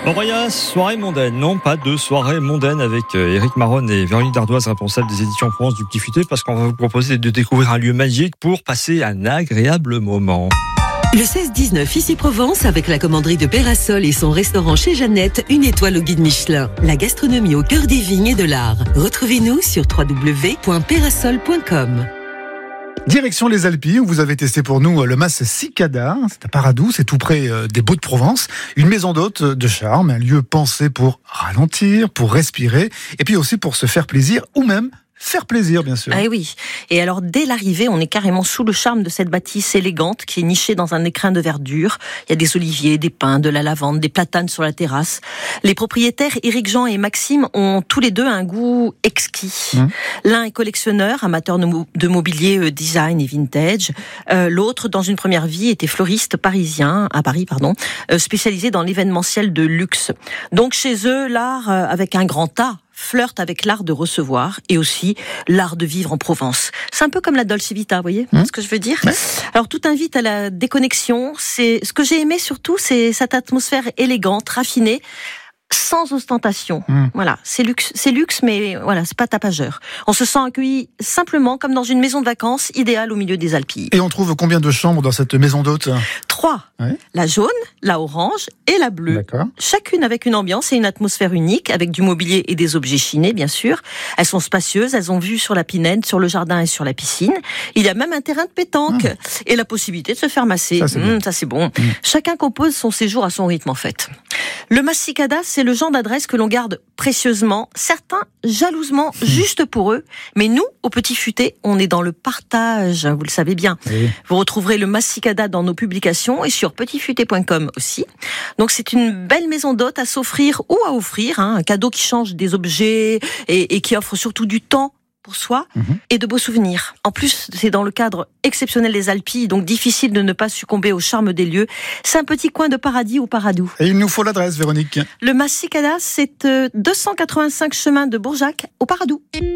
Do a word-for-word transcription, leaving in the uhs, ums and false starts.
Auréa, soirée mondaine. Non, pas de soirée mondaine avec Éric Maronne et Véronique Dardoise, responsables des éditions Provence du Petit Futé, parce qu'on va vous proposer de découvrir un lieu magique pour passer un agréable moment. Le seize dix-neuf, ici Provence, avec la commanderie de Pérasol et son restaurant chez Jeannette, une étoile au guide Michelin. La gastronomie au cœur des vignes et de l'art. Retrouvez-nous sur w w w point pérasol point com. Direction les Alpilles, où vous avez testé pour nous le Mas Cicada. C'est à Paradou, c'est tout près des Baux-de-Provence. Une maison d'hôte de charme, un lieu pensé pour ralentir, pour respirer, et puis aussi pour se faire plaisir, ou même faire plaisir, bien sûr. Ah oui. Et alors, dès l'arrivée, on est carrément sous le charme de cette bâtisse élégante qui est nichée dans un écrin de verdure. Il y a des oliviers, des pins, de la lavande, des platanes sur la terrasse. Les propriétaires, Éric Jean et Maxime, ont tous les deux un goût exquis. Mmh. L'un est collectionneur, amateur de mobilier design et vintage. Euh, l'autre, dans une première vie, était fleuriste parisien, à Paris, pardon, euh, spécialisé dans l'événementiel de luxe. Donc, chez eux, l'art, euh, avec un grand A, flirte avec l'art de recevoir et aussi l'art de vivre en Provence. C'est un peu comme la Dolce Vita, vous voyez mmh. ce que je veux dire ouais. Alors tout invite à la déconnexion. C'est ce que j'ai aimé surtout, c'est cette atmosphère élégante, raffinée, sans ostentation. Mmh. Voilà, c'est luxe, c'est luxe, mais voilà, c'est pas tapageur. On se sent accueilli simplement comme dans une maison de vacances idéale au milieu des Alpilles. Et on trouve combien de chambres dans cette maison d'hôte ? Trois. Ouais. La jaune, la orange et la bleue. D'accord. Chacune avec une ambiance et une atmosphère unique, avec du mobilier et des objets chinés, bien sûr. Elles sont spacieuses, elles ont vue sur la Pinède, sur le jardin et sur la piscine. Il y a même un terrain de pétanque ah. et la possibilité de se faire masser. Ça, c'est, mmh, ça, c'est bon. Mmh. Chacun compose son séjour à son rythme, en fait. Le Mas Cicada, c'est le genre d'adresse que l'on garde précieusement, certains jalousement, mmh. juste pour eux. Mais nous, au Petit Futé, on est dans le partage, vous le savez bien. Oui. Vous retrouverez le Mas Cicada dans nos publications et sur petit futé point com aussi. Donc c'est une belle maison d'hôte à s'offrir ou à offrir, hein, un cadeau qui change des objets et, et qui offre surtout du temps pour soi mmh. et de beaux souvenirs. En plus, c'est dans le cadre exceptionnel des Alpilles, donc difficile de ne pas succomber au charme des lieux. C'est un petit coin de paradis au Paradou. Et il nous faut l'adresse, Véronique. Le Mas Cicada, c'est deux cent quatre-vingt-cinq chemin de Bourjac au Paradou.